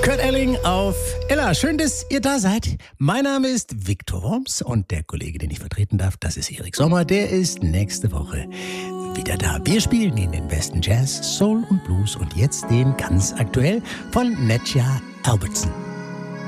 Kurt Elling auf Ella. Schön, dass ihr da seid. Mein Name ist Viktor Worms und der Kollege, den ich vertreten darf, das ist Erik Sommer. Der ist nächste Woche wieder da. Wir spielen Ihnen den besten Jazz, Soul und Blues und jetzt den ganz aktuell von Netja Albertson.